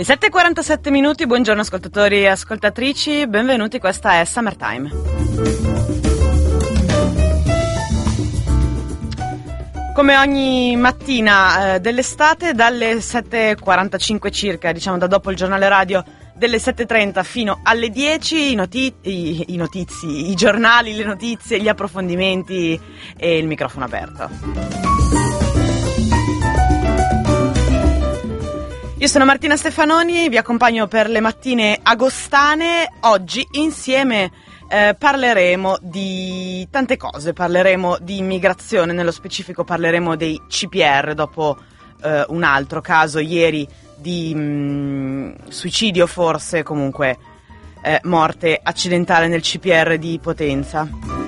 Le 7:47 minuti, buongiorno ascoltatori e ascoltatrici, benvenuti, questa è Summertime. Come ogni mattina dell'estate, dalle 7:45 circa, diciamo da dopo il giornale radio, delle 7:30 fino alle 10, i giornali, le notizie, gli approfondimenti e il microfono aperto. Io sono Martina Stefanoni, vi accompagno per le mattine agostane. Oggi insieme parleremo di tante cose, parleremo di immigrazione, nello specifico parleremo dei CPR dopo un altro caso ieri di suicidio, forse comunque morte accidentale nel CPR di Potenza.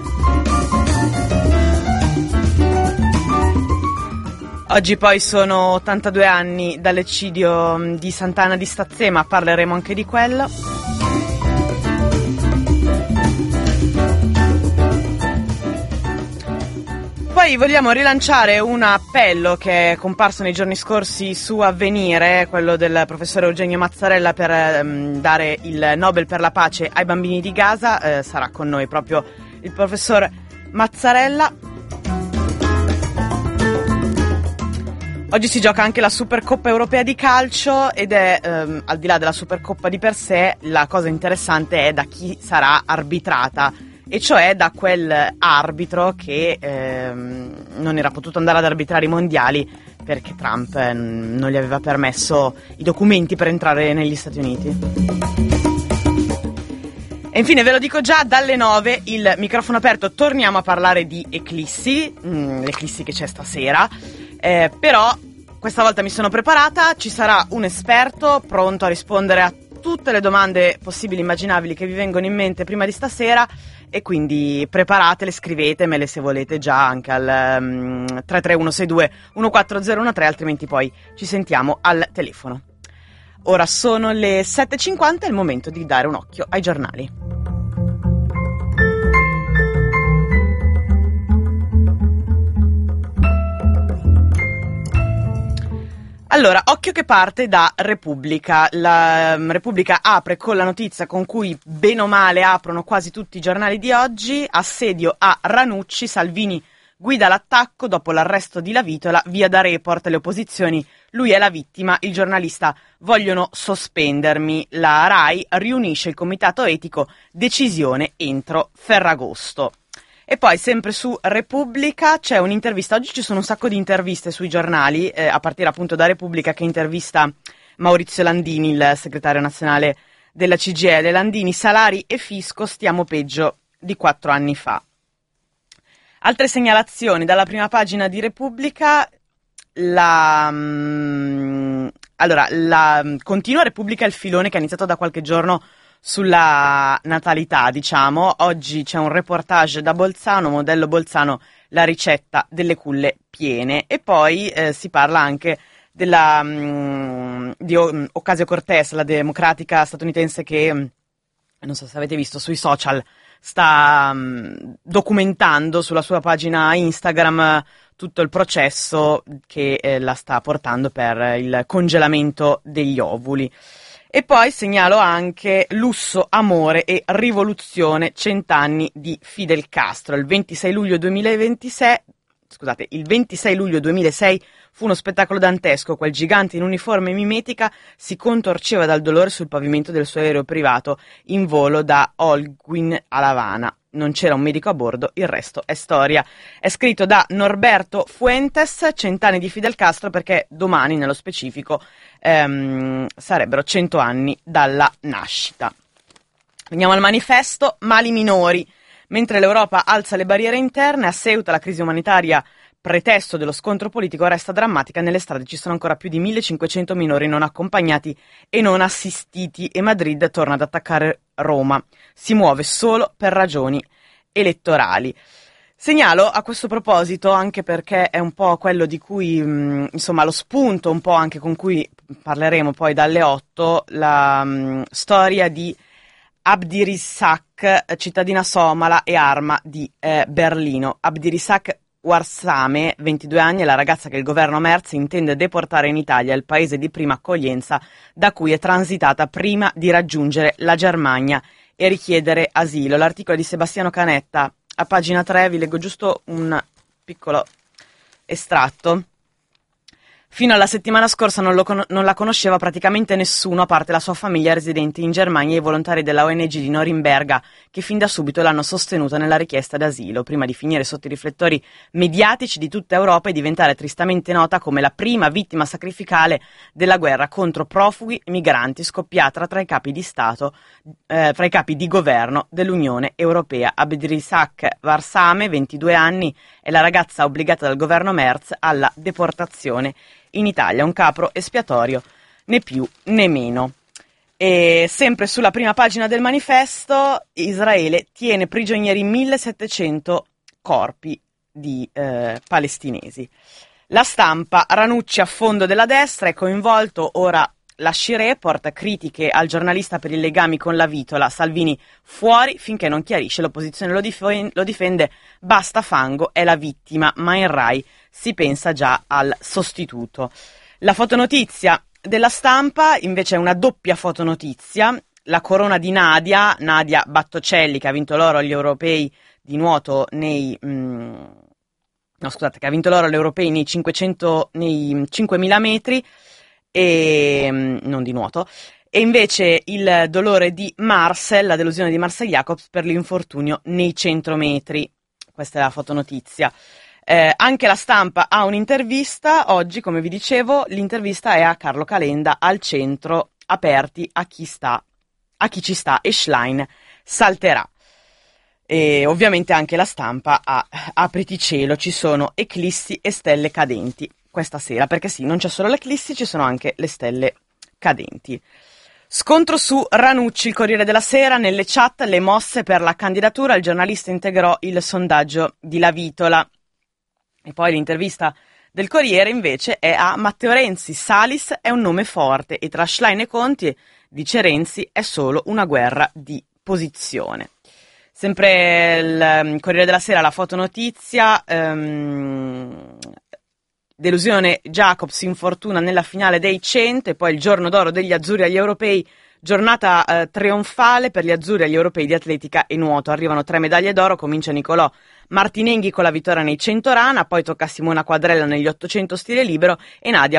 Oggi poi sono 82 anni dall'eccidio di Sant'Anna di Stazzema, parleremo anche di quello. Poi vogliamo rilanciare un appello che è comparso nei giorni scorsi su Avvenire, quello del professore Eugenio Mazzarella per dare il Nobel per la pace ai bambini di Gaza. Sarà con noi proprio il professor Mazzarella. Oggi si gioca anche la Supercoppa europea di calcio ed è, al di là della Supercoppa di per sé, la cosa interessante è da chi sarà arbitrata, e cioè da quel arbitro che non era potuto andare ad arbitrare i mondiali perché Trump non gli aveva permesso i documenti per entrare negli Stati Uniti. E infine ve lo dico già, dalle 9 il microfono aperto, torniamo a parlare di eclissi, l'eclissi che c'è stasera. Però questa volta mi sono preparata, ci sarà un esperto pronto a rispondere a tutte le domande possibili e immaginabili che vi vengono in mente prima di stasera, e quindi preparatele, scrivetemele se volete già anche al 33162 14013, altrimenti poi ci sentiamo al telefono. Ora sono le 7:50, è il momento di dare un occhio ai giornali. Allora, occhio che parte da Repubblica. La Repubblica apre con la notizia con cui bene o male aprono quasi tutti i giornali di oggi: assedio a Ranucci, Salvini guida l'attacco dopo l'arresto di Lavitola, via da Report, le opposizioni, lui è la vittima, il giornalista, vogliono sospendermi, la RAI riunisce il comitato etico, decisione entro Ferragosto. E poi sempre su Repubblica c'è un'intervista, oggi ci sono un sacco di interviste sui giornali, a partire appunto da Repubblica che intervista Maurizio Landini, il segretario nazionale della CGIL. Landini, salari e fisco, stiamo peggio di 4 anni fa. Altre segnalazioni dalla prima pagina di Repubblica, continua Repubblica il filone che ha iniziato da qualche giorno sulla natalità, diciamo. Oggi c'è un reportage da Bolzano, modello Bolzano, la ricetta delle culle piene, e poi si parla anche di Ocasio-Cortez, la democratica statunitense che, non so se avete visto sui social, sta documentando sulla sua pagina Instagram tutto il processo che la sta portando per il congelamento degli ovuli. E poi segnalo anche lusso, amore e rivoluzione, 100 anni di Fidel Castro. Il 26 luglio 2006 fu uno spettacolo dantesco. Quel gigante in uniforme mimetica si contorceva dal dolore sul pavimento del suo aereo privato in volo da Holguín a La Habana. Non c'era un medico a bordo, il resto è storia. È scritto da Norberto Fuentes, 100 anni di Fidel Castro, perché domani, nello specifico, sarebbero 100 anni dalla nascita. Veniamo al manifesto, mali minori. Mentre l'Europa alza le barriere interne, a Ceuta la crisi umanitaria, pretesto dello scontro politico, resta drammatica. Nelle strade ci sono ancora più di 1500 minori non accompagnati e non assistiti, e Madrid torna ad attaccare Roma. Si muove solo per ragioni elettorali. Segnalo a questo proposito, anche perché è un po' quello di cui, lo spunto un po' anche con cui parleremo poi dalle 8, la storia di Abdirizak, cittadina somala e arma di Berlino. Abdirizak Warsame, 22 anni, è la ragazza che il governo Merz intende deportare in Italia, il paese di prima accoglienza da cui è transitata prima di raggiungere la Germania e richiedere asilo. L'articolo di Sebastiano Canetta, a pagina 3, vi leggo giusto un piccolo estratto. Fino alla settimana scorsa non la conosceva praticamente nessuno, a parte la sua famiglia residente in Germania e i volontari della ONG di Norimberga, che fin da subito l'hanno sostenuta nella richiesta d'asilo, prima di finire sotto i riflettori mediatici di tutta Europa e diventare tristamente nota come la prima vittima sacrificale della guerra contro profughi e migranti scoppiata tra i capi di Stato, tra i capi di governo dell'Unione Europea. Abdrisak Warsame, 22 anni, è la ragazza obbligata dal governo Merz alla deportazione in Italia, un capro espiatorio, né più né meno. E sempre sulla prima pagina del manifesto, Israele tiene prigionieri 1700 corpi di palestinesi. La Stampa, Ranucci a fondo della destra, è coinvolto, ora lasci report, critiche al giornalista per i legami con la Vitola, Salvini fuori finché non chiarisce, l'opposizione lo difende, basta fango, è la vittima, ma in Rai si pensa già al sostituto. La fotonotizia della Stampa invece è una doppia fotonotizia, la corona di Nadia Battocelli, che ha vinto l'oro agli europei di nuoto che ha vinto l'oro agli europei nei 5.000 metri, e non di nuoto, e invece il dolore di Marcel, la delusione di Marcel Jacobs per l'infortunio nei 100 metri. Questa è la fotonotizia. Anche la Stampa ha un'intervista oggi, come vi dicevo, l'intervista è a Carlo Calenda al centro, aperti a chi ci sta e Schlein salterà. E ovviamente anche la Stampa ha apriti cielo, ci sono eclissi e stelle cadenti questa sera, perché sì, non c'è solo l'eclissi, ci sono anche le stelle cadenti. Scontro su Ranucci, il Corriere della Sera, nelle chat le mosse per la candidatura, il giornalista integrò il sondaggio di La Vitola. E poi l'intervista del Corriere invece è a Matteo Renzi, Salis è un nome forte e tra Schlein e Conti, dice Renzi, è solo una guerra di posizione. Sempre il Corriere della Sera, la fotonotizia, delusione, Jacobs infortuna nella finale dei 100 e poi il giorno d'oro degli azzurri agli europei, giornata trionfale per gli azzurri agli europei di atletica e nuoto, arrivano 3 medaglie d'oro, comincia Nicolò Martinenghi con la vittoria nei 100 rana, poi tocca a Simona Quadrella negli 800 stile libero e Nadia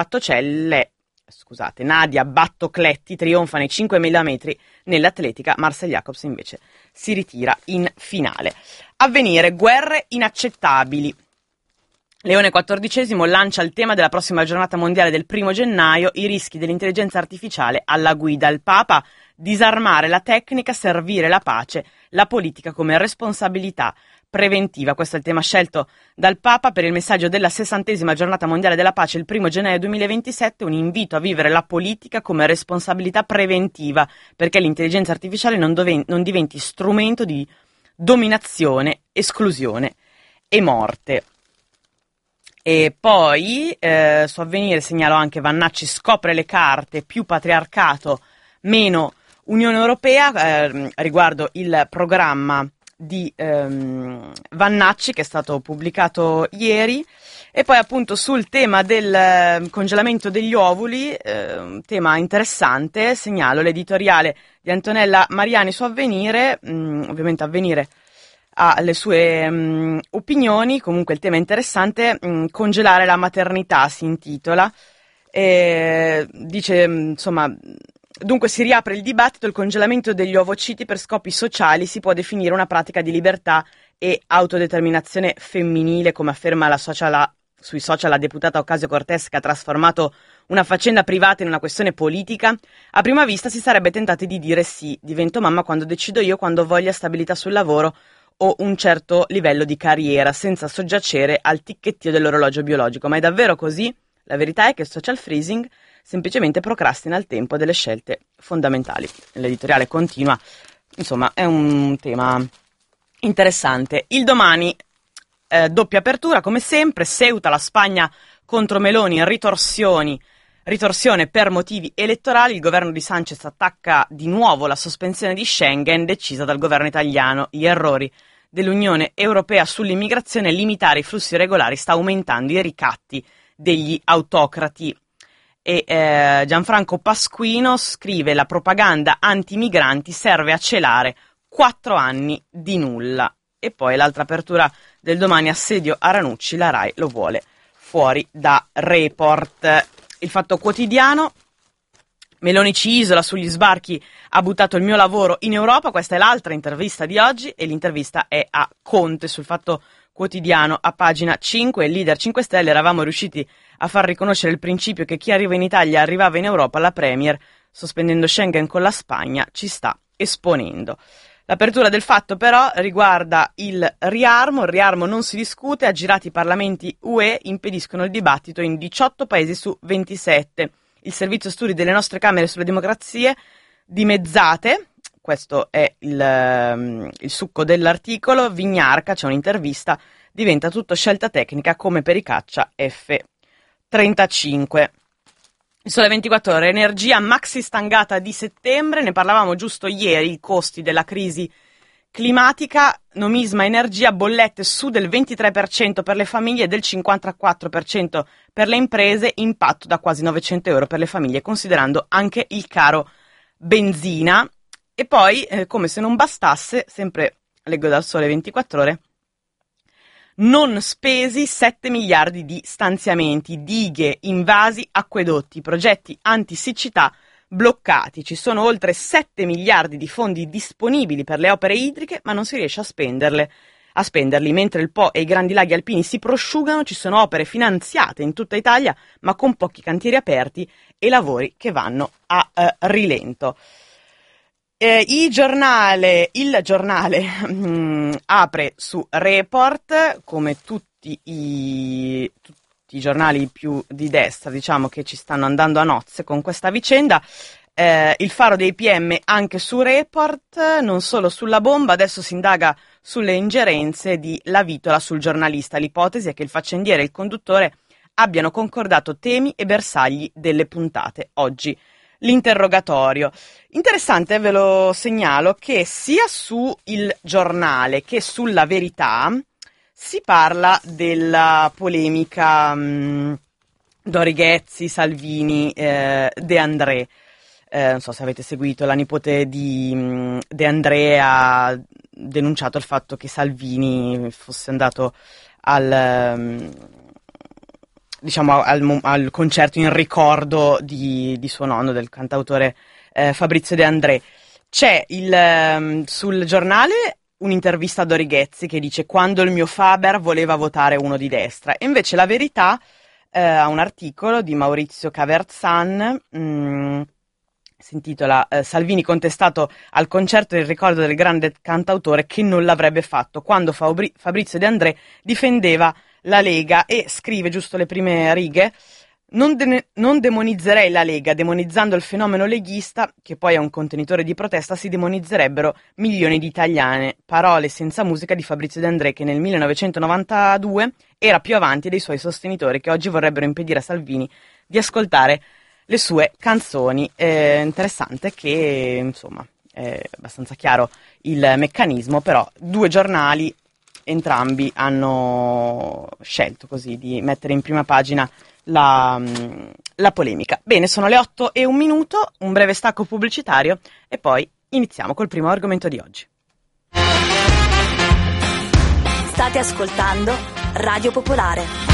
Battocletti trionfa nei 5.000 metri nell'atletica, Marcel Jacobs invece si ritira in finale. Avvenire, guerre inaccettabili. Leone XIV lancia il tema della prossima giornata mondiale del 1 gennaio, i rischi dell'intelligenza artificiale alla guida. Il Papa, disarmare la tecnica, servire la pace, la politica come responsabilità preventiva. Questo è il tema scelto dal Papa per il messaggio della 60ª giornata mondiale della pace il 1 gennaio 2027, un invito a vivere la politica come responsabilità preventiva, perché l'intelligenza artificiale non diventi strumento di dominazione, esclusione e morte. E poi su Avvenire segnalo anche Vannacci scopre le carte, più patriarcato, meno Unione Europea, riguardo il programma di Vannacci che è stato pubblicato ieri. E poi appunto sul tema del congelamento degli ovuli, un tema interessante, segnalo l'editoriale di Antonella Mariani su Avvenire, ovviamente Avvenire ha le sue opinioni, comunque il tema è interessante, congelare la maternità si intitola, dice insomma, dunque si riapre il dibattito, il congelamento degli ovociti per scopi sociali si può definire una pratica di libertà e autodeterminazione femminile, come afferma sui social la deputata Ocasio-Cortez, che ha trasformato una faccenda privata in una questione politica. A prima vista si sarebbe tentati di dire sì, divento mamma quando decido io, quando voglio stabilità sul lavoro o un certo livello di carriera, senza soggiacere al ticchettio dell'orologio biologico. Ma è davvero così? La verità è che il social freezing semplicemente procrastina il tempo delle scelte fondamentali. L'editoriale continua, insomma è un tema interessante. Il Domani, doppia apertura come sempre, Ceuta, la Spagna contro Meloni, ritorsione per motivi elettorali, il governo di Sanchez attacca di nuovo la sospensione di Schengen decisa dal governo italiano, gli errori dell'Unione Europea sull'immigrazione, limitare i flussi regolari sta aumentando i ricatti degli autocrati. E Gianfranco Pasquino scrive: la propaganda anti-migranti serve a celare 4 anni di nulla. E poi l'altra apertura del Domani, assedio a Ranucci, la RAI lo vuole fuori da Report. Il Fatto Quotidiano: Meloni ci isola sugli sbarchi, ha buttato il mio lavoro in Europa. Questa è l'altra intervista di oggi, e l'intervista è a Conte. Sul Fatto Quotidiano, a pagina 5, il leader 5 Stelle: eravamo riusciti a far riconoscere il principio che chi arriva in Italia arrivava in Europa. La Premier, sospendendo Schengen con la Spagna, ci sta esponendo. L'apertura del Fatto però riguarda il riarmo. Il riarmo non si discute, aggirati i parlamenti UE impediscono il dibattito in 18 paesi su 27. Il servizio studi delle nostre Camere sulle democrazie dimezzate, questo è il succo dell'articolo. Vignarca, c'è un'intervista, diventa tutto scelta tecnica come per i caccia F-35. Il Sole 24 Ore, energia maxi stangata di settembre, ne parlavamo giusto ieri, i costi della crisi climatica, nomisma energia, bollette su del 23% per le famiglie e del 54% per le imprese, impatto da quasi 900 euro per le famiglie, considerando anche il caro benzina. E poi, come se non bastasse, sempre leggo dal Sole 24 Ore, non spesi 7 miliardi di stanziamenti, dighe, invasi, acquedotti, progetti antisiccità bloccati. Ci sono oltre 7 miliardi di fondi disponibili per le opere idriche, ma non si riesce a spenderli. Mentre il Po e i grandi laghi alpini si prosciugano, ci sono opere finanziate in tutta Italia, ma con pochi cantieri aperti e lavori che vanno a rilento. Il giornale apre su Report, come tutti i giornali più di destra, diciamo, che ci stanno andando a nozze con questa vicenda. Il faro dei PM anche su Report, non solo sulla bomba, adesso si indaga sulle ingerenze di La Vitola sul giornalista. L'ipotesi è che il faccendiere e il conduttore abbiano concordato temi e bersagli delle puntate. Oggi l'interrogatorio. Interessante, ve lo segnalo, che sia su Il Giornale che sulla Verità si parla della polemica Dori Ghezzi, Salvini, De André. Non so se avete seguito, la nipote di De André ha denunciato il fatto che Salvini fosse andato al concerto in ricordo di suo nonno, del cantautore Fabrizio De André. C'è sul giornale un'intervista a Dori Ghezzi che dice: quando il mio Faber voleva votare uno di destra. E invece La Verità ha un articolo di Maurizio Caverzan, si intitola Salvini contestato al concerto in ricordo del grande cantautore che non l'avrebbe fatto quando Fabrizio De André difendeva la Lega, e scrive giusto le prime righe: non demonizzerei la Lega, demonizzando il fenomeno leghista, che poi è un contenitore di protesta, si demonizzerebbero milioni di italiane. Parole senza musica di Fabrizio De André, che nel 1992 era più avanti dei suoi sostenitori, che oggi vorrebbero impedire a Salvini di ascoltare le sue canzoni. Interessante che, insomma, è abbastanza chiaro il meccanismo, però due giornali, entrambi, hanno scelto così di mettere in prima pagina la polemica. Bene, sono le 8:01, un breve stacco pubblicitario e poi iniziamo col primo argomento di oggi. State ascoltando Radio Popolare.